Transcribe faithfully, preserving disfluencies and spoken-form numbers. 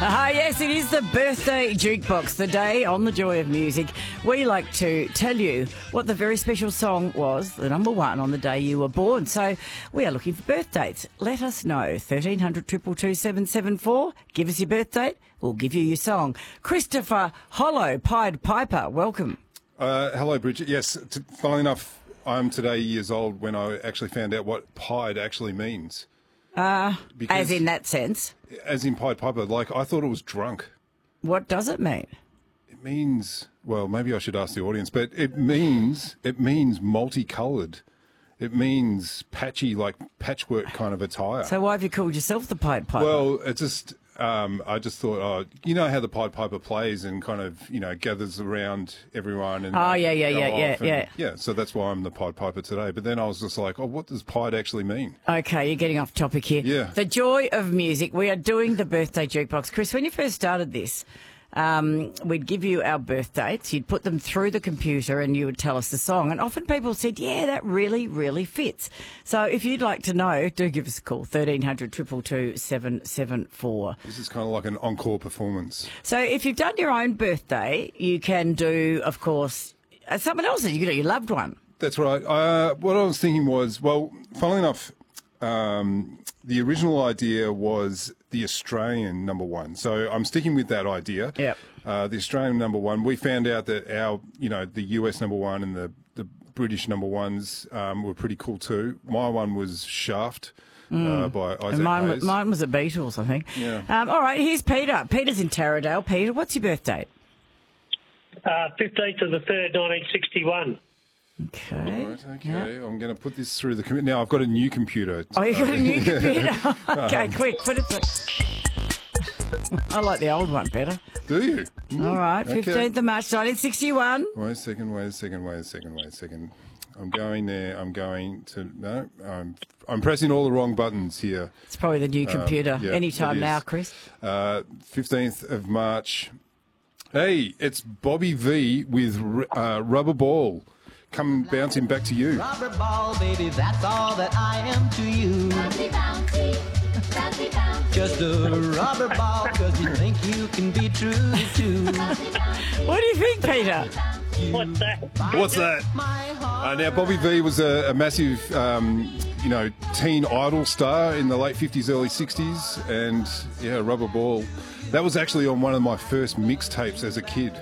Ah, yes, it is the birthday jukebox, the day on the Joy of Music. We like to tell you what the very special song was, the number one on the day you were born. So we are looking for birth dates. Let us know. thirteen hundred, two two two, seven seven four. Give us your birth date. We'll give you your song. Christopher Hollow, Pied Piper, welcome. Uh, hello, Bridget. Yes, t- funnily enough, I'm today years old when I actually found out what pied actually means. Uh, Because- as in that sense. As in Pied Piper, like I thought it was drunk. What does it mean? It means, well, maybe I should ask the audience, but it means, it means multicoloured. It means patchy, like patchwork kind of attire. So why have you called yourself the Pied Piper? Well, it just, um, I just thought, oh, you know how the Pied Piper plays and kind of, you know, gathers around everyone and Oh, they yeah, yeah, go yeah, off yeah, and- yeah. Yeah, so that's why I'm the Pied Piper today. But then I was just like, oh, what does pied actually mean? Okay, you're getting off topic here. Yeah. The joy of music. We are doing the birthday jukebox. Chris, when you first started this, um, we'd give you our birth dates. You'd put them through the computer and you would tell us the song. And often people said, yeah, that really, really fits. So if you'd like to know, do give us a call, thirteen hundred, two two two, seven seven four. This is kind of like an encore performance. So if you've done your own birthday, you can do, of course, uh, someone else's. You can do your loved one. That's right. Uh, what I was thinking was, well, funnily enough, um, the original idea was the Australian number one. So I'm sticking with that idea. Yep. Uh, the Australian number one. We found out that our, you know, the U S number one and the, the British number ones um, were pretty cool too. My one was Shaft uh, by Isaac And mine, Hayes. mine was the Beatles, I think. Yeah. Um, all right, here's Peter. Peter's in Taradale. Peter, what's your birth date? Uh, fifteenth of the third, nineteen sixty-one. Okay. Right, okay. Yeah. I'm going to put this through the computer. Now I've got a new computer. Oh, you've got a new computer? Okay, quick, put it through. I like the old one better. Do you? Mm, All right, okay. fifteenth of March, nineteen sixty-one. Wait a second, wait a second, wait a second, wait a second. I'm going there. I'm going to, no, I'm, I'm pressing all the wrong buttons here. It's probably the new computer. yeah, Anytime it is. now, Chris. Uh, fifteenth of March. Hey, it's Bobby V with uh, Rubber Ball. Come bouncing back to you. Rubber ball, baby, that's all that I am to you. Bouncy, bouncy, bouncy, bouncy. Just a rubber ball, cause you think you can be true too. What do you think, Peter? What's that? What's that? Uh, now, Bobby V was a, a massive, um, you know, teen idol star in the late fifties, early sixties, and yeah, Rubber Ball. That was actually on one of my first mixtapes as a kid.